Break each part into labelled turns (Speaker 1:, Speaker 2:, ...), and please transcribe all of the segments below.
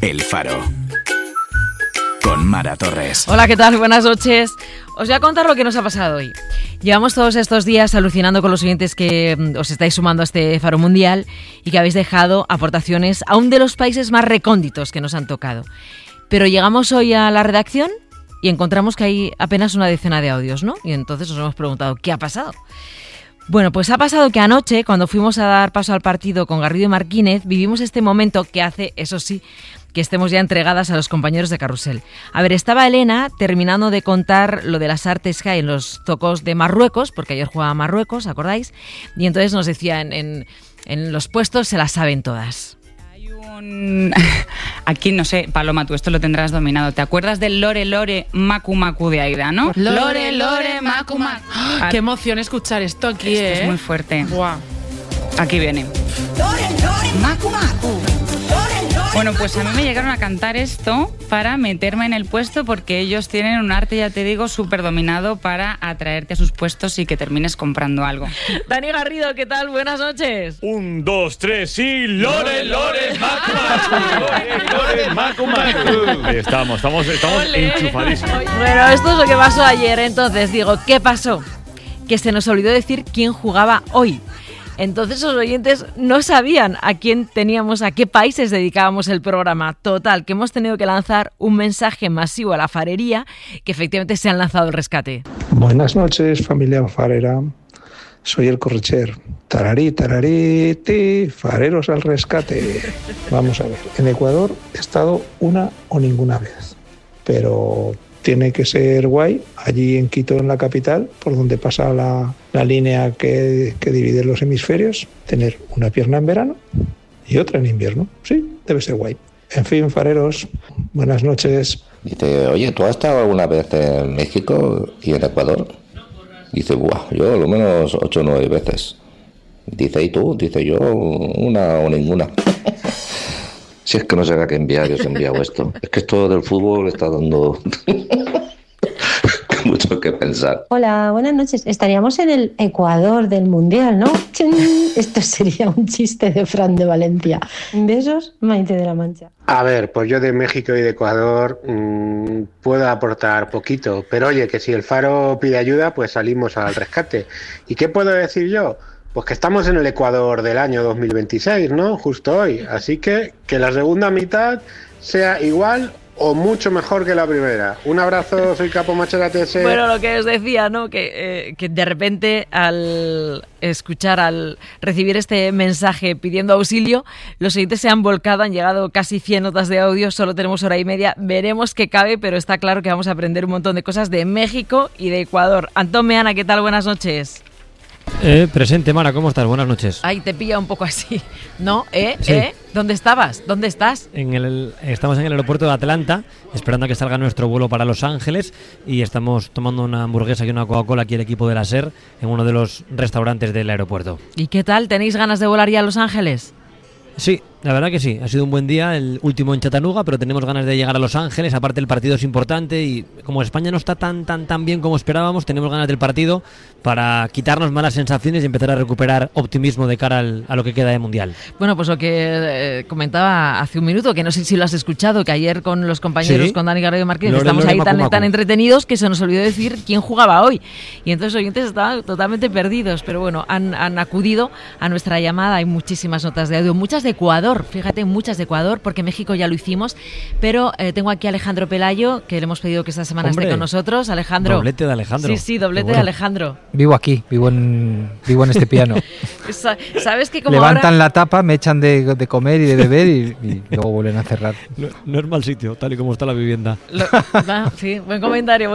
Speaker 1: El Faro. Con Mara Torres.
Speaker 2: Hola, ¿qué tal? Buenas noches. Os voy a contar lo que nos ha pasado hoy. Llevamos todos estos días alucinando con los oyentes que os estáis sumando a este Faro Mundial y que habéis dejado aportaciones a uno de los países más recónditos que nos han tocado. Pero llegamos hoy a la redacción y encontramos que hay apenas una decena de audios, ¿no? Y entonces nos hemos preguntado, ¿qué ha pasado? Bueno, pues ha pasado que anoche, cuando fuimos a dar paso al partido con Garrido y Marquínez, vivimos este momento que hace, eso sí, que estemos ya entregadas a los compañeros de Carrusel. A ver, estaba Elena terminando de contar lo de las artes que hay en los zocos de Marruecos, porque ayer jugaba Marruecos, ¿acordáis? Y entonces nos decía, en los puestos se las saben todas.
Speaker 3: Aquí, no sé, Paloma, tú esto lo tendrás dominado. ¿Te acuerdas del Lore, Lore, Macu, Macu de Aida, no?
Speaker 4: Lore, Lore, Macu, Macu. Qué emoción escuchar esto aquí,
Speaker 3: Esto es muy fuerte.
Speaker 4: Buah.
Speaker 3: Aquí viene.
Speaker 5: Lore, Lore, Macu, Macu.
Speaker 3: Bueno, pues a mí me llegaron a cantar esto para meterme en el puesto porque ellos tienen un arte, ya te digo, súper dominado para atraerte a sus puestos y que termines comprando algo.
Speaker 2: Dani Garrido, ¿qué tal? Buenas noches.
Speaker 6: 1, 2, 3 y ¡Lore, Lore, Macu, Macu! ¡Lore, Lore, Macu, Macu! Ahí estamos enchufadísimos.
Speaker 2: Bueno, esto es lo que pasó ayer. Entonces, digo, ¿qué pasó? Que se nos olvidó decir quién jugaba hoy. Entonces los oyentes no sabían a quién teníamos, a qué países dedicábamos el programa. Total, que hemos tenido que lanzar un mensaje masivo a la farería, que efectivamente se han lanzado el rescate.
Speaker 7: Buenas noches, familia farera. Soy el Correcher. Tararí, tararí, ti, fareros al rescate. Vamos a ver, en Ecuador he estado una o ninguna vez, pero tiene que ser guay, allí en Quito, en la capital, por donde pasa la línea que divide los hemisferios, tener una pierna en verano y otra en invierno. Sí, debe ser guay. En fin, fareros, buenas noches.
Speaker 8: Dice, oye, ¿tú has estado alguna vez en México y en Ecuador? Dice, buah, yo lo menos 8 o 9 veces. Dice, ¿y tú? Dice, yo una o ninguna. Si es que no sé a qué enviar, yo os he enviado esto. Es que esto del fútbol está dando mucho que pensar.
Speaker 9: Hola, buenas noches. Estaríamos en el Ecuador del Mundial, ¿no? Esto sería un chiste de Fran de Valencia. Besos, Maite de la Mancha.
Speaker 10: A ver, pues yo de México y de Ecuador puedo aportar poquito. Pero oye, que si el Faro pide ayuda, pues salimos al rescate. ¿Y qué puedo decir yo? Pues que estamos en el Ecuador del año 2026, ¿no? Justo hoy. Así que la segunda mitad sea igual o mucho mejor que la primera. Un abrazo, soy Capo Machera TS.
Speaker 2: Bueno, lo que os decía, ¿no? Que de repente al recibir este mensaje pidiendo auxilio, los oyentes se han volcado, han llegado casi 100 notas de audio, solo tenemos hora y media, veremos qué cabe, pero está claro que vamos a aprender un montón de cosas de México y de Ecuador. Antón Meana, ¿qué tal? Buenas noches.
Speaker 11: Presente, Mara, ¿cómo estás? Buenas noches.
Speaker 2: Ay, te pilla un poco así, ¿no?
Speaker 11: Sí.
Speaker 2: ¿Dónde estabas? ¿Dónde estás?
Speaker 11: Estamos en el aeropuerto de Atlanta, esperando a que salga nuestro vuelo para Los Ángeles, y estamos tomando una hamburguesa y una Coca-Cola aquí el equipo de la SER en uno de los restaurantes del aeropuerto.
Speaker 2: ¿Y qué tal? ¿Tenéis ganas de volar ya a Los Ángeles?
Speaker 11: Sí, la verdad que sí, ha sido un buen día, el último en Chattanooga, pero tenemos ganas de llegar a Los Ángeles. Aparte el partido es importante y como España no está tan bien como esperábamos, tenemos ganas del partido para quitarnos malas sensaciones y empezar a recuperar optimismo de cara a lo que queda de Mundial.
Speaker 2: Bueno, pues lo que comentaba hace un minuto, que no sé si lo has escuchado, que ayer con los compañeros, ¿sí? Con Dani Garrido y Marquínez, estamos ahí tan entretenidos que se nos olvidó decir quién jugaba hoy. Y entonces los oyentes estaban totalmente perdidos, pero bueno, han acudido a nuestra llamada. Hay muchísimas notas de audio, muchas de Ecuador, fíjate, muchas de Ecuador, porque México ya lo hicimos, pero tengo aquí a Alejandro Pelayo, que le hemos pedido que esta semana esté con nosotros. Alejandro.
Speaker 11: Doblete de Alejandro.
Speaker 2: Sí, doblete de Alejandro.
Speaker 12: Vivo aquí, vivo en este piano.
Speaker 2: ¿Sabes que como
Speaker 12: levantan
Speaker 2: ahora
Speaker 12: la tapa, me echan de comer y de beber y luego vuelven a cerrar?
Speaker 11: No es mal sitio, tal y como está la vivienda.
Speaker 2: Sí, buen comentario.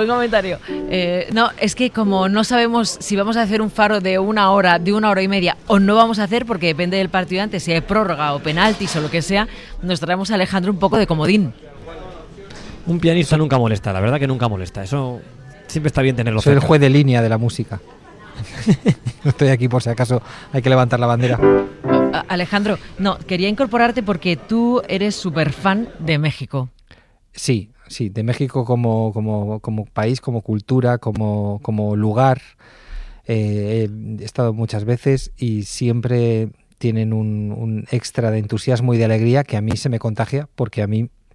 Speaker 2: No, es que como no sabemos si vamos a hacer un faro de una hora y media o no vamos a hacer, porque depende del partido antes, si hay prórroga o penaltis o lo que sea, nos traemos a Alejandro un poco de comodín.
Speaker 11: Un pianista nunca molesta, la verdad que nunca molesta. Eso siempre está bien tenerlo
Speaker 12: Soy
Speaker 11: cerca.
Speaker 12: el juez de línea de la música. No estoy aquí por si acaso hay que levantar la bandera.
Speaker 2: Alejandro, no, quería incorporarte porque tú eres súper fan de México.
Speaker 12: Sí, de México como país, como cultura, como lugar. He estado muchas veces y siempre tienen un extra de entusiasmo y de alegría que a mí se me contagia, porque a mí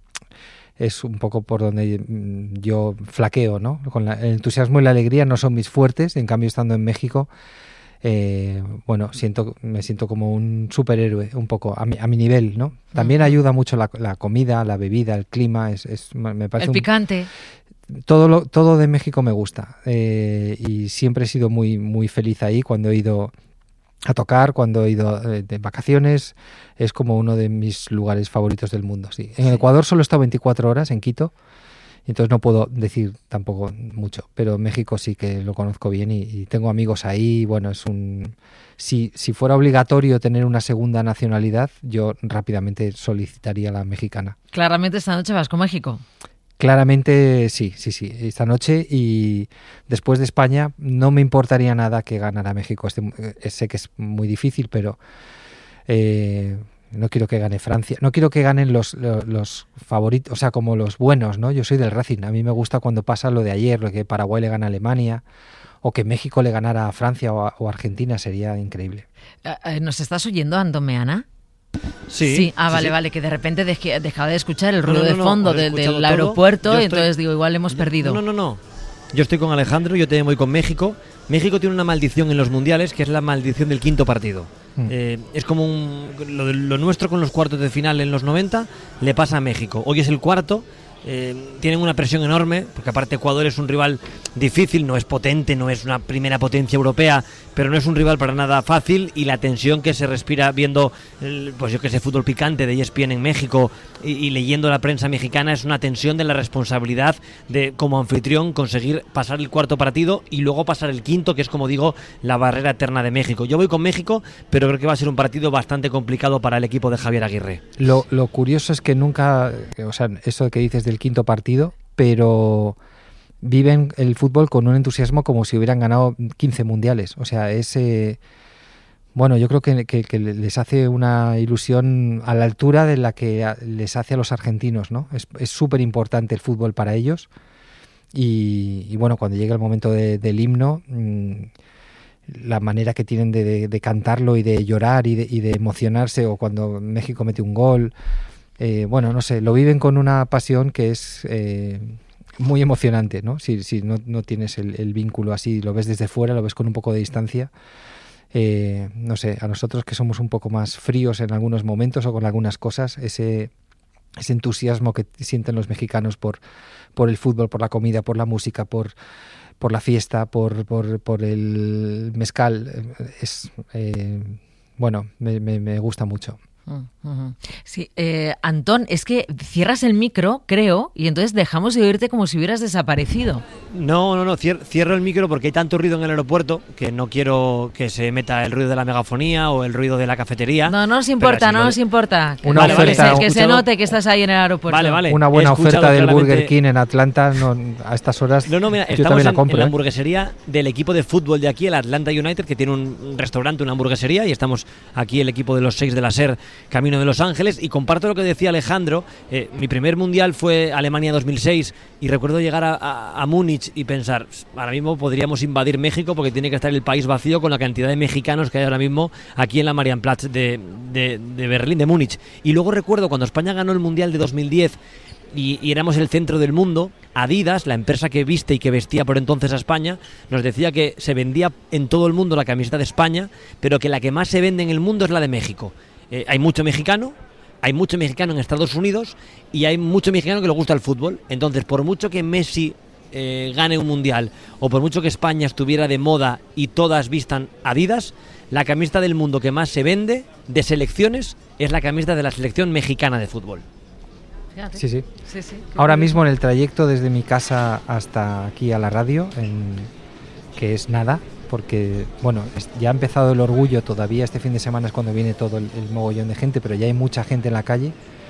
Speaker 12: es un poco por donde yo flaqueo, ¿no? El entusiasmo y la alegría no son mis fuertes, en cambio estando en México, bueno, me siento como un superhéroe, un poco, a mi nivel, ¿no? También ayuda mucho la comida, la bebida, el clima, me parece
Speaker 2: el picante.
Speaker 12: Todo de México me gusta, y siempre he sido muy, muy feliz ahí cuando he ido a tocar, cuando he ido de vacaciones. Es como uno de mis lugares favoritos del mundo, sí. En Ecuador solo he estado 24 horas en Quito, entonces no puedo decir tampoco mucho, pero México sí que lo conozco bien y tengo amigos ahí. Bueno, si fuera obligatorio tener una segunda nacionalidad, yo rápidamente solicitaría la mexicana.
Speaker 2: Claramente esta noche vas con México.
Speaker 12: Claramente sí, esta noche, y después de España no me importaría nada que ganara México. Sé que es muy difícil, pero no quiero que gane Francia, no quiero que ganen los favoritos, o sea, como los buenos, ¿no? Yo soy del Racing, a mí me gusta cuando pasa lo de ayer, lo que Paraguay le gana a Alemania, o que México le ganara a Francia o a Argentina, sería increíble.
Speaker 2: ¿Nos estás oyendo, Antón Meana?
Speaker 11: Sí.
Speaker 2: Vale, que de repente dejaba de escuchar el ruido de fondo del aeropuerto, y entonces digo, igual hemos perdido.
Speaker 11: No. Yo estoy con Alejandro, yo también voy con México. México tiene una maldición en los mundiales, que es la maldición del quinto partido. Es como lo nuestro con los cuartos de final en los 90, le pasa a México. Hoy es el cuarto. Tienen una presión enorme, porque aparte Ecuador es un rival difícil, no es potente, no es una primera potencia europea, pero no es un rival para nada fácil, y la tensión que se respira viendo, pues yo que sé, fútbol picante de ESPN en México y leyendo la prensa mexicana, es una tensión de la responsabilidad de, como anfitrión, conseguir pasar el cuarto partido y luego pasar el quinto, que es, como digo, la barrera eterna de México. Yo voy con México, pero creo que va a ser un partido bastante complicado para el equipo de Javier Aguirre.
Speaker 12: Lo curioso es que nunca, o sea, eso que dices del quinto partido, pero viven el fútbol con un entusiasmo como si hubieran ganado 15 mundiales. O sea, bueno, yo creo que les hace una ilusión a la altura de la que les hace a los argentinos, ¿no? Es súper importante el fútbol para ellos, y bueno, cuando llega el momento del himno, la manera que tienen de cantarlo y de llorar y de emocionarse, o cuando México mete un gol, bueno, no sé, lo viven con una pasión que es muy emocionante, ¿no? Si no tienes el vínculo así, lo ves desde fuera, lo ves con un poco de distancia. No sé, a nosotros que somos un poco más fríos en algunos momentos o con algunas cosas, ese entusiasmo que sienten los mexicanos por el fútbol, por la comida, por la música, por la fiesta, por el mezcal, bueno, me gusta mucho.
Speaker 2: Sí, Antón, es que cierras el micro, creo, y entonces dejamos de oírte como si hubieras desaparecido.
Speaker 11: No, cierro el micro porque hay tanto ruido en el aeropuerto que no quiero que se meta el ruido de la megafonía o el ruido de la cafetería.
Speaker 2: No nos importa, nos importa. Que se note que estás ahí en el aeropuerto.
Speaker 11: Vale.
Speaker 12: Una buena oferta del Burger King en Atlanta, a estas horas.
Speaker 11: Mira, estamos en la hamburguesería del equipo de fútbol de aquí, el Atlanta United, que tiene un restaurante, una hamburguesería, y estamos aquí el equipo de los 6 de la SER, camino de Los Ángeles, y comparto lo que decía Alejandro. Mi primer mundial fue Alemania 2006, y recuerdo llegar a Múnich y pensar, ahora mismo podríamos invadir México porque tiene que estar el país vacío con la cantidad de mexicanos que hay ahora mismo aquí en la Marienplatz de Berlín, de Múnich. Y luego recuerdo cuando España ganó el mundial de 2010 y éramos el centro del mundo, Adidas, la empresa que viste y que vestía por entonces a España, nos decía que se vendía en todo el mundo la camiseta de España, pero que la que más se vende en el mundo es la de México. Hay mucho mexicano en Estados Unidos, y hay mucho mexicano que le gusta el fútbol. Entonces, por mucho que Messi gane un mundial, o por mucho que España estuviera de moda y todas vistan Adidas, la camiseta del mundo que más se vende de selecciones es la camiseta de la selección mexicana de fútbol.
Speaker 12: Sí. Ahora mismo en el trayecto desde mi casa hasta aquí a la radio, que es nada, porque bueno, ya ha empezado el orgullo, todavía este fin de semana es cuando viene todo el mogollón de gente, pero ya hay mucha gente en la calle.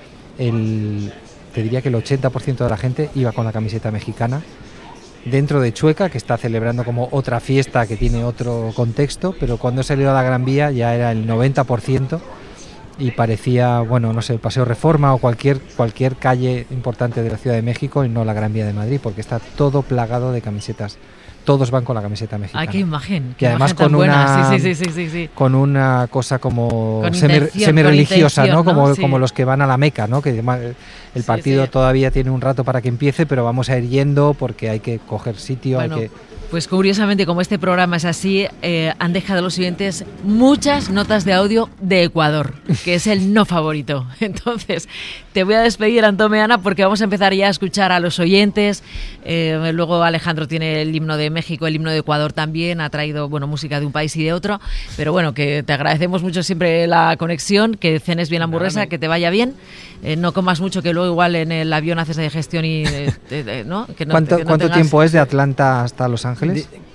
Speaker 12: Te diría que el 80% de la gente iba con la camiseta mexicana. Dentro de Chueca, que está celebrando como otra fiesta que tiene otro contexto, pero cuando he salido a la Gran Vía ya era el 90%, y parecía, bueno, no sé, Paseo Reforma o cualquier calle importante de la Ciudad de México, y no la Gran Vía de Madrid, porque está todo plagado de camisetas todos van con la camiseta mexicana.
Speaker 2: ¡Ay, qué imagen!
Speaker 12: Que además con
Speaker 2: una...
Speaker 12: Sí. Con una cosa como
Speaker 2: con
Speaker 12: semi-religiosa, ¿no? Como
Speaker 2: sí.
Speaker 12: los que van a la Meca, ¿no? Que el partido todavía tiene un rato para que empiece, pero vamos a ir yendo porque hay que coger sitio,
Speaker 2: bueno,
Speaker 12: hay que...
Speaker 2: Pues curiosamente, como este programa es así, han dejado los oyentes muchas notas de audio de Ecuador, que es el no favorito. Entonces, te voy a despedir, Antomeana, porque vamos a empezar ya a escuchar a los oyentes. Luego Alejandro tiene el himno de México, el himno de Ecuador también, ha traído música de un país y de otro. Pero bueno, que te agradecemos mucho siempre la conexión, que cenes bien la hamburguesa, que te vaya bien. No comas mucho, que luego igual en el avión haces digestión y... ¿no? Que no,
Speaker 12: ¿Cuánto
Speaker 2: tengas...
Speaker 12: tiempo es de Atlanta hasta Los Ángeles?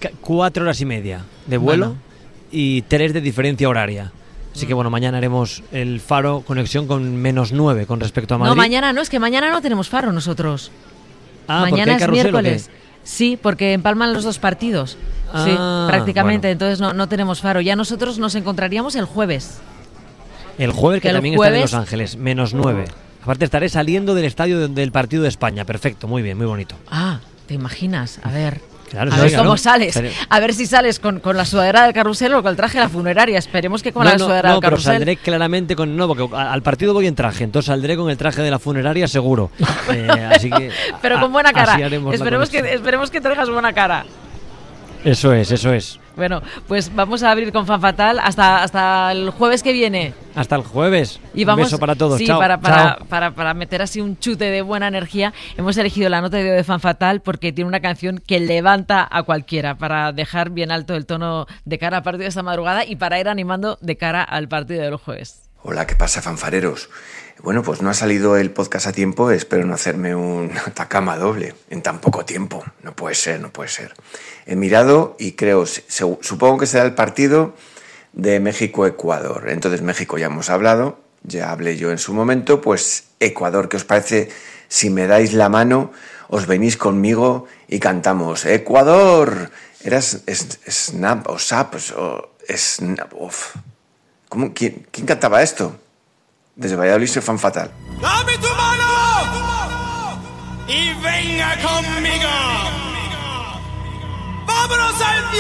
Speaker 11: 4 horas y media de vuelo y 3 de diferencia horaria. Así que mañana haremos el Faro conexión con -9 con respecto a Madrid.
Speaker 2: No, mañana no, es que mañana no tenemos Faro nosotros.
Speaker 11: Mañana
Speaker 2: es miércoles. Sí, porque empalman los dos partidos. Sí, prácticamente, entonces no tenemos Faro. Ya nosotros nos encontraríamos el jueves.
Speaker 11: El jueves, que también estaré en Los Ángeles, -9. Aparte estaré saliendo del estadio del partido de España. Perfecto, muy bien, muy bonito.
Speaker 2: ¿Te imaginas? A ver...
Speaker 11: Claro,
Speaker 2: a ver cómo sales. A ver si sales con la sudadera del carrusel o con el traje de la funeraria. Esperemos que con la sudadera del carrusel.
Speaker 11: Pero saldré claramente con... No, porque al partido voy en traje, entonces saldré con el traje de la funeraria seguro. Así que...
Speaker 2: Pero con buena cara. Esperemos que traigas buena cara.
Speaker 11: Eso es.
Speaker 2: Bueno, pues vamos a abrir con Fan Fatal hasta el jueves que viene.
Speaker 11: Hasta el jueves.
Speaker 2: Y vamos,
Speaker 11: un beso para todos.
Speaker 2: Sí,
Speaker 11: Chao.
Speaker 2: Para meter así un chute de buena energía, hemos elegido la nota de Fan Fatal porque tiene una canción que levanta a cualquiera para dejar bien alto el tono de cara al partido de esta madrugada y para ir animando de cara al partido del jueves.
Speaker 13: Hola, ¿qué pasa, fanfareros? Bueno, pues no ha salido el podcast a tiempo, espero no hacerme un atacama doble en tan poco tiempo. No puede ser. He mirado y supongo que será el partido de México-Ecuador. Entonces, México ya hemos hablado, ya hablé yo en su momento, pues Ecuador, ¿qué os parece? Si me dais la mano, os venís conmigo y cantamos ¡Ecuador! Era Snap o Sap o Snap. Uf. ¿Cómo? ¿Quién cantaba esto? Desde Valladolid soy Fan Fatal.
Speaker 5: ¡Dame tu mano! Y venga conmigo. ¡Vámonos al